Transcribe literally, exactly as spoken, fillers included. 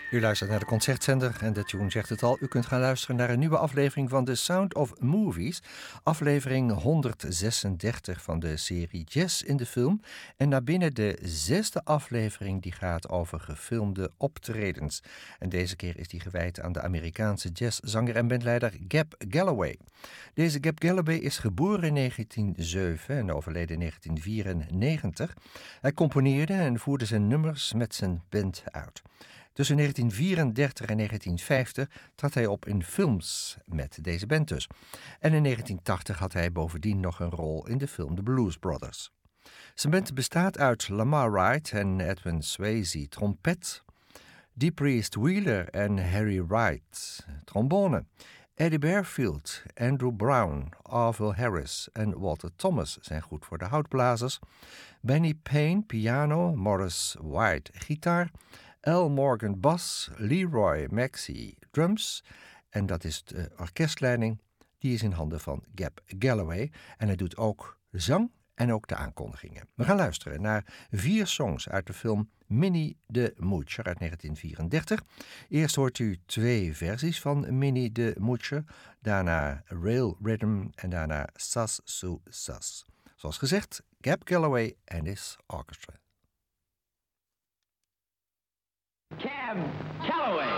U luistert naar de Concertzender en de tune zegt het al. U kunt gaan luisteren naar een nieuwe aflevering van The Sound of Movies. Aflevering honderdzesendertig van de serie Jazz in de Film. En naar binnen de zesde aflevering die gaat over gefilmde optredens. En deze keer is die gewijd aan de Amerikaanse jazzzanger en bandleider Gab Galloway. Deze Gab Galloway is geboren in negentien zeven en overleden in negentien vierennegentig. Hij componeerde en voerde zijn nummers met zijn band uit. Tussen negentien vierendertig en negentien vijftig trad hij op in films met deze band dus. En in negentien tachtig had hij bovendien nog een rol in de film The Blues Brothers. Zijn band bestaat uit Lamar Wright en Edwin Swayze, trompet, Dee Priest Wheeler en Harry Wright, trombone, Eddie Barefield, Andrew Brown, Arvil Harris en Walter Thomas zijn goed voor de houtblazers, Benny Payne, piano, Morris White, gitaar, Al Morgan bas, Leroy Maxey drums en dat is de orkestleiding, die is in handen van Gab Galloway en hij doet ook zang en ook de aankondigingen. We gaan luisteren naar vier songs uit de film Minnie the Moocher uit negentien vierendertig. Eerst hoort u twee versies van Minnie the Moocher, daarna Rail Rhythm en daarna Sas Sue Sas. Zoals gezegd, Gab Galloway and his orchestra. Cab Calloway.